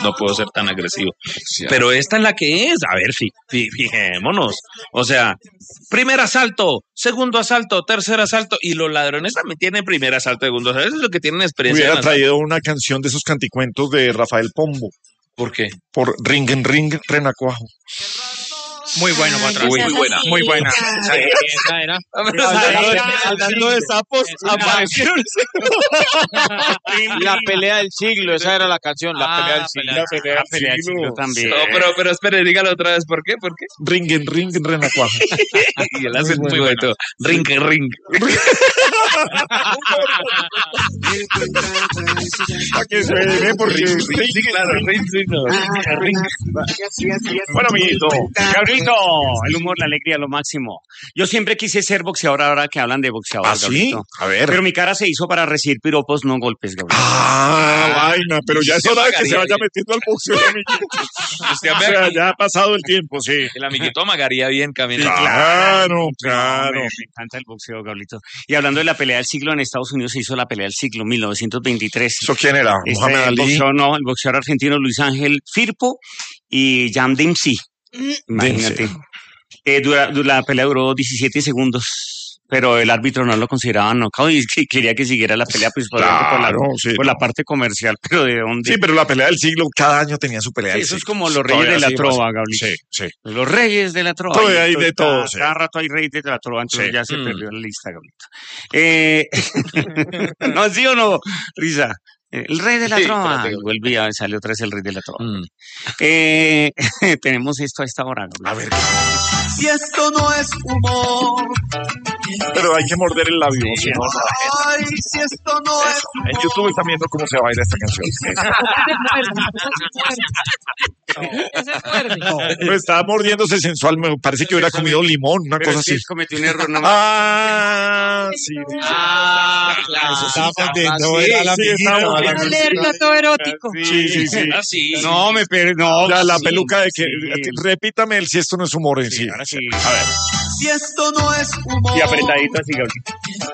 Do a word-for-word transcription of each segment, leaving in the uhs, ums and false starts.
no puedo ser tan agresivo. Sí, pero esta es la que es. A ver, fi, fi, fijémonos. O sea, primer asalto, segundo asalto, tercer asalto, y los ladrones también tienen primer asalto, segundo asalto. Eso es lo que tienen experiencia. Hubiera traído una canción de esos canticuentos de Rafael Pombo. ¿Por qué? Por Ring en Ring, Renacuajo. Muy bueno, patrón. Muy buena. Muy buena. Sí, esa era. Hablando de sapos, aparecieron. La pelea del siglo, esa era la canción, la pelea del siglo. La pelea, La pelea del del siglo. siglo también. No, pero, pero espere, dígalo otra vez. ¿Por qué? ¿Por qué? Ring en Ring, Renacuajo. Y él hace muy bueno. Ring, ring. Para que suene, porque Sí, claro, ring, ring, no. Ring. Bueno, amiguito. Gabrielito, el humor, la alegría, lo máximo. Yo siempre quise ser boxeador ahora que hablan de boxeador. ¿Ah, sí? Gabrielito. A ver. Pero mi cara se hizo para recibir piropos, no golpes, Gabrielito. Ah, vaina, pero ya es Se hora de que se amagaría vaya metiendo al boxeo, amiguito. Usted O sea, ya ha pasado el tiempo, sí. El amiguito amagaría bien caminando. Claro, No, claro. me, me encanta el boxeo, Gabrielito. Y hablando de la pelea del siglo, en Estados Unidos se hizo la pelea del siglo, mil novecientos veintitrés. ¿Eso quién era? Este, Muhammad el Ali. boxeador, no, el boxeador argentino Luis Ángel Firpo y Jan Dempsey. Imagínate. Eh, dura, dura- la pelea duró diecisiete segundos, pero el árbitro no lo consideraba knockout y que quería que siguiera la pelea pues, por, Claro, por, la, sí. por la parte comercial, pero ¿de dónde? Sí, pero la pelea del siglo, cada año tenía su pelea Sí, del eso es siglo. como los reyes Todavía de la sigue trova, pasando. Gabrielito. Sí, sí. Los reyes de la trova. Todavía hay Esto de está- todo, sí. Cada rato hay reyes de la trova, entonces Sí. ya se Mm. perdió la lista, Gabrielito. Eh, ¿No, sí o no? Risa. Eh, El rey de la Sí, trova. espérate, Y volví a salió otra vez el rey de la trova. Mm. Eh, tenemos esto a esta hora, Gabrielito. A ver, Si esto no es humor, pero hay que morder el labio. Sí, si no, ay, si esto no es humor. en YouTube están viendo cómo se baila esta canción. Pero estaba mordiéndose sensual, me parece que hubiera comido limón, una Pero cosa es que así. cometí un error nomás. Ah, sí. Ah, claro. Eso estaba mordiendo, sí, era la sí, amiguita. estaba la mordiendo. amiguita. todo erótico. Sí, sí, sí. Ah, sí. No, me per... no. Ya la sí, peluca de que. sí. Repítame el si esto no es humor en sí. Sí, ahora sí. A ver. Si esto no es humor. Y apretadito así, Gabrielito.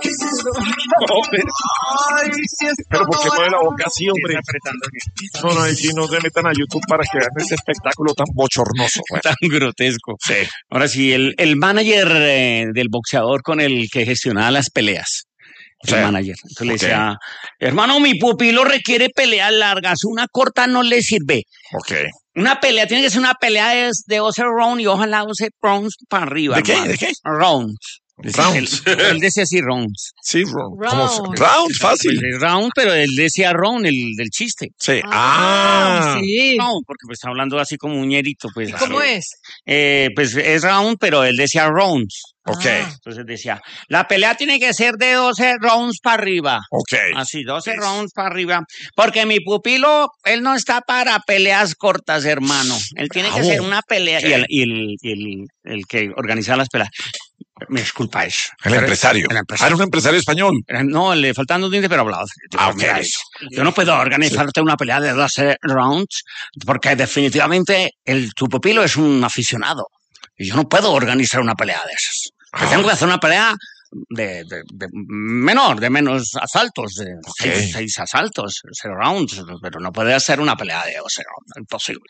Ay, si esto Pero ¿por qué no mueve es la boca así, hombre? Apretando aquí. No, no, y si no se metan a YouTube para que vean este espectáculo tan bochornoso. Bueno, Tan grotesco. sí. Ahora sí, el, el manager eh, del boxeador con el que gestionaba las peleas. El Sí. manager. Entonces le Ok. decía, hermano, mi pupilo requiere peleas largas, una corta no le sirve. Ok. Una pelea tiene que ser una pelea de, de doce rounds y ojalá doce rounds para arriba. ¿De qué? hermano. ¿De qué? Rounds. Rounds. Él, él decía así, rounds. Sí, round. Round. ¿Cómo se- Round, fácil. Pues, round, pero él decía round, el del chiste. Sí. Ah. sí. Round, porque pues está hablando así como un ñerito. Pues, ¿Cómo es? Eh, pues es round, pero él decía rounds. Ok. Ah. Entonces decía, la pelea tiene que ser de doce rounds para arriba. Ok. Así, doce rounds para arriba. Porque mi pupilo, él no está para peleas cortas, hermano. Él tiene que Bravo. ser una pelea. Y el, y el, y el, el que organizaba las peleas. Me disculpa eso. El empresario. El Ah, empresario. era un empresario español. Era- No, le faltan dos dientes, pero hablaba. Ah, ok. Mira eso. Yo no puedo organizarte una pelea de doce rounds porque definitivamente el, tu pupilo es un aficionado. Y yo no puedo organizar una pelea de esas. Yo Ah. tengo que hacer una pelea de, de- de menor, de menos asaltos, de Ok. seis, seis asaltos, cero rounds, pero no puede hacer una pelea de doce rounds, imposible.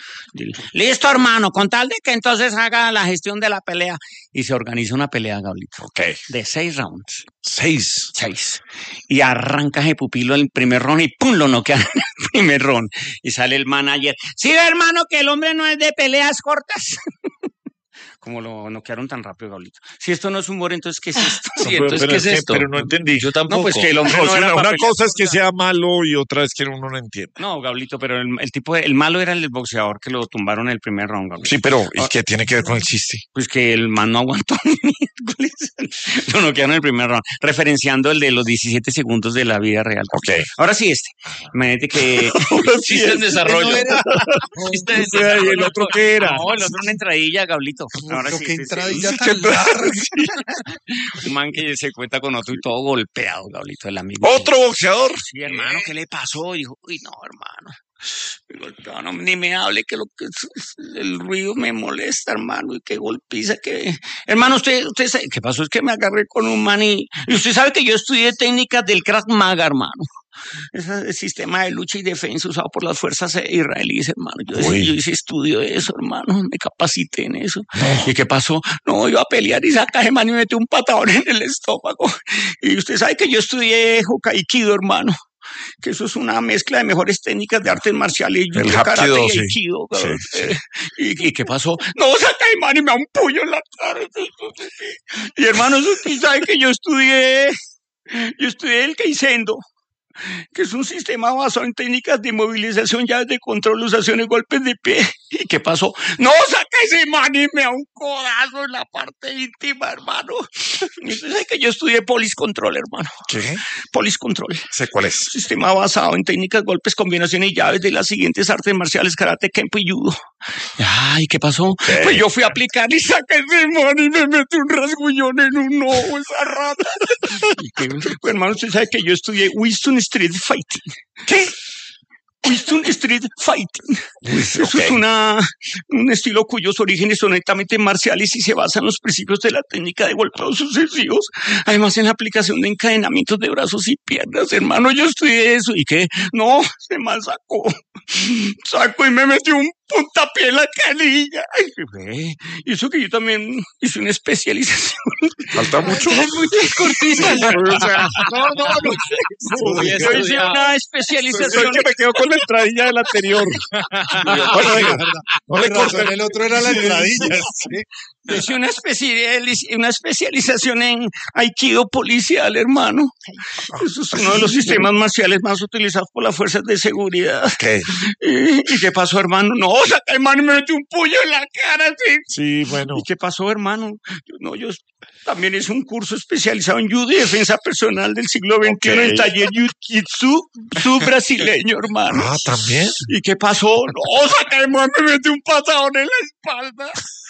Listo, hermano, con tal de que entonces haga la gestión de la pelea y se organiza una pelea, Gablito, Ok. de seis rounds. Seis. Seis. Y arranca ese pupilo el primer round y ¡pum! Lo noquea en el primer round. Y sale el manager. Sí, hermano, que el hombre no es de peleas cortas. Como lo noquearon tan rápido, Gablito. Si esto no es humor, entonces, ¿qué es esto? Sí, entonces, pero ¿qué es que- esto? Pero no entendí. Yo tampoco. No, pues que el hombre No, no sí, era una, para una peleas cosa es que cortas. sea malo y otra es que uno no entiende. No, Gablito, pero el, el tipo, de- el malo era el boxeador que lo tumbaron en el primer round, Gablito. Sí, pero ¿y qué tiene que ver con el chiste? Pues que el man no aguantó ni miércoles. Lo noquearon en el primer round, referenciando el de los diecisiete segundos de la vida real. Ok. Ahora sí este. Imagínate que... Chiste en desarrollo. Chiste en O sea, ¿y el otro qué era? No, el otro una entradilla, Gablito. Ahora Pero sí, qué sí, sí. entradilla ¿Qué tan tal? larga. Un man que se cuenta con otro y todo golpeado, Gablito, el amigo. ¿Otro boxeador? Sí, hermano, ¿qué le pasó? Y dijo, uy, no, hermano. Me golpeó, no, ni me hable, que lo que el ruido me molesta, hermano, y qué golpiza que... Hermano, usted, usted sabe, ¿qué pasó? Es que me agarré con un man y, y usted sabe que yo estudié técnicas del Krav Maga, hermano. ese sistema de lucha y defensa usado por las fuerzas israelíes, hermano. Yo, Uy. yo hice estudio de eso, hermano, me capacité en eso. ¿Y qué pasó? No, iba a pelear y saca ese man y me metió un patadón en el estómago. Y usted sabe que yo estudié Hokaikido, hermano, que eso es una mezcla de mejores técnicas de artes marciales, El judo, karate Hapkido, y sí. aikido. Sí, cabrón. sí. Eh, ¿Y, ¿Y qué pasó? No, saca el man y me da un puño en la cara. Y hermano, usted sabe que yo estudié, yo estudié el Keisendo, que es un sistema basado en técnicas de movilización, llaves de control, usaciones, golpes de pie. ¿Y qué pasó? No, saca ese man y me da un codazo en la parte íntima, hermano. Y usted sabe que yo estudié Police Control, hermano. ¿Qué? Police Control. Sé cuál es. Sistema basado en técnicas, golpes, combinaciones y llaves de las siguientes artes marciales: karate, kempo y judo. Ay, ¿qué pasó? ¿Qué? Pues yo fui a aplicar y saqué ese man y me metí un rasguñón en un ojo, esa rata. ¿Y qué? Pues, hermano, usted sabe que yo estudié Winston Street Fighting. ¿Qué? Winston Street Fighting. Eso ok. es una, un estilo cuyos orígenes son netamente marciales y se basa en los principios de la técnica de golpeos sucesivos. Además, en la aplicación de encadenamientos de brazos y piernas, hermano, yo estudié eso. ¿Y qué? No, se me sacó. Sacó y me metió un puntapié en la canilla. Ay, ve. Y eso que yo también hice una especialización. Falta mucho. Muchas cortitas. O sea, No, no, no. Yo hice una especialización. soy que me quedo con la entradilla del anterior. Bueno, venga, no le corten. El otro era la entradilla. Hice una, especializ- una especialización en Aikido policial, hermano. Eso es uno de los sistemas marciales más utilizados por las fuerzas de seguridad. ¿Qué? ¿Y, y qué pasó, hermano? No, saca el man y me metió un puño en la cara, sí. Sí, bueno. ¿Y qué pasó, hermano? Yo, no, yo también hice un curso especializado en judo y defensa personal del siglo veintiuno Ok. en taller jiu-jitsu su brasileño, hermano. Ah, ¿también? ¿Y qué pasó? No, saca el man, me metió un patadón en la espalda.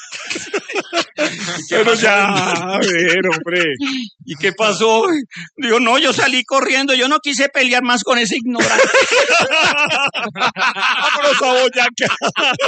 Pero ya, a ver, hombre. ¿Y qué pasó? Digo, no, yo salí corriendo, yo no quise pelear más con ese ignorante. Vámonos a Boyacá.